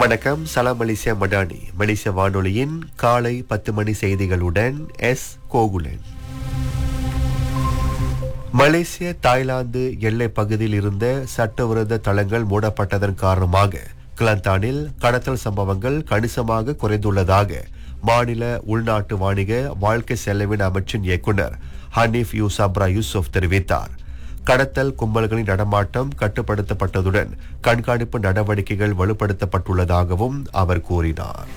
வணக்கம். சலாம் மலேசியா மடானி மலேசிய வானொலியின் காலை 10 மணி செய்திகளுடன் கோகுலன். மலேசிய தாய்லாந்து எல்லை பகுதியில் இருந்த சட்டவிரோத தளங்கள் மூடப்பட்டதன் காரணமாக கிளந்தானில் கடத்தல் சம்பவங்கள் கணிசமாக குறைந்துள்ளதாக மாநில உள்நாட்டு வாணிக வாழ்க்கை செலவின அமைச்சின் இயக்குநர் ஹனீஃப் யூசப்ரா யூசுப் தெரிவித்தார். கடத்தல் கும்பல்களின் நடமாட்டம் கட்டுப்படுத்தப்பட்டதுடன் கண்காணிப்பு நடவடிக்கைகள் வலுப்படுத்தப்பட்டுள்ளதாகவும் அவர் கூறினார்.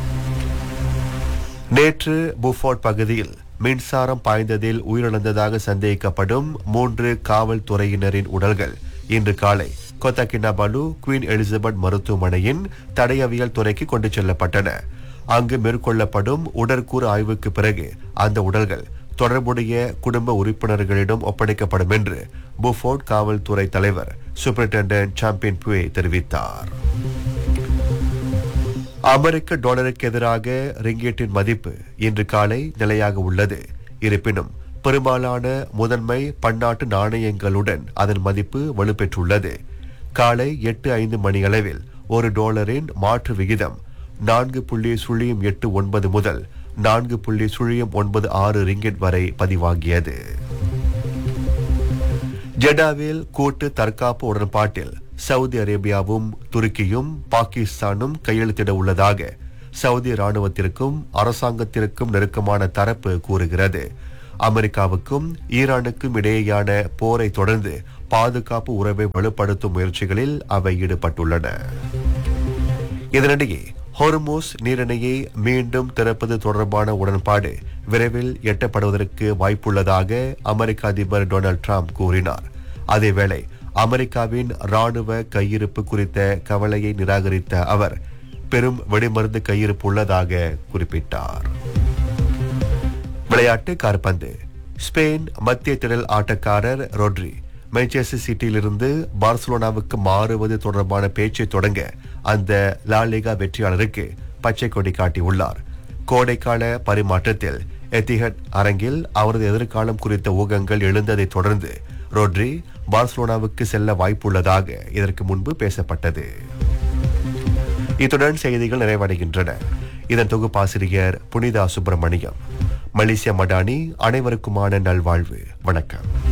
நேற்று புஃபோர்ட் பகுதியில் மின்சாரம் பாய்ந்ததில் உயிரிழந்ததாக சந்தேகிக்கப்படும் 3 காவல்துறையினரின் உடல்கள் இன்று காலை கொத்தா கினாபாலு குவீன் எலிசபெத் மருத்துவமனையின் தடயவியல் துறைக்கு கொண்டு செல்லப்பட்டன. அங்கு மேற்கொள்ளப்படும் உடற்கூறு ஆய்வுக்கு பிறகு அந்த உடல்கள் தொடர்புடைய குடும்ப உறுப்பினர்களிடம் ஒப்படைக்கப்படும் என்று புஃபோர்ட் காவல்துறை தலைவர் சூப்பரிண்டென்டன்ட் சாம்பியன் புவே தெரிவித்தார். அமெரிக்க டாலருக்கு எதிராக ரிங்கேட்டின் மதிப்பு இன்று காலை நிலையாக உள்ளது. இருப்பினும் பெரும்பாலான முதன்மை பன்னாட்டு நாணயங்களுடன் அதன் மதிப்பு வலுப்பெற்றுள்ளது. காலை 8:05 மணியளவில் ஒரு டாலரின் மாற்று விகிதம் 4.09 முதல் 4.96 ரிங்கெட் வரை பதிவாகியது. ஜெடாவில் கூட்டு தற்காப்பு உடன்பாட்டில் சவுதி அரேபியாவும் துருக்கியும் பாகிஸ்தானும் கையெழுத்திட உள்ளதாக சவுதி ராணுவத்திற்கும் அரசாங்கத்திற்கும் நெருக்கமான தரப்பு கூறுகிறது. அமெரிக்காவுக்கும் ஈரானுக்கும் இடையேயான போரை தொடர்ந்து பாதுகாப்பு உறவை வலுப்படுத்தும் முயற்சிகளில் அவை ஈடுபட்டுள்ளன. இதனிடையே ஹோர்மூஸ் நீரிணையை மீண்டும் திறப்பது தொடர்பான உடன்பாடு விரைவில் எட்டப்படுவதற்கு வாய்ப்புள்ளதாக அமெரிக்க அதிபர் டொனால்ட் ட்ரம்ப் கூறினார். அதேவேளை அமெரிக்காவின் ராணுவ கையிருப்பு குறித்த கவலையை நிராகரித்த அவர் பெரும் வெடிமருந்து கையிருப்பு உள்ளதாக குறிப்பிட்டார். விளையாட்டு கால்பந்து. ஸ்பெயின் மத்திய திடல் ஆட்டக்காரர் ரோட்ரி மான்செஸ்டர் சிட்டியிலிருந்து பார்சலோனாவுக்கு மாறுவது தொடர்பான பேச்சை தொடங்க அந்த லாலிகா வெற்றியாளருக்கு பச்சை கொடி காட்டியுள்ளார். கோடைக்கால பரிமாற்றத்தில் எத்திஹட் அரங்கில் அவரது எதிர்காலம் குறித்த ஊகங்கள் எழுந்ததை தொடர்ந்து ரோட்ரி பார்சலோனாவுக்கு செல்ல வாய்ப்புள்ளதாக இதற்கு முன்பு பேசப்பட்டது. இத்துடன் செய்திகள் நிறைவடைகின்றன. இதன் தொகுப்பாசிரியர் புனிதா சுப்பிரமணியம். மலேசியா மடானி. அனைவருக்குமான நல்வாழ்வு. வணக்கம்.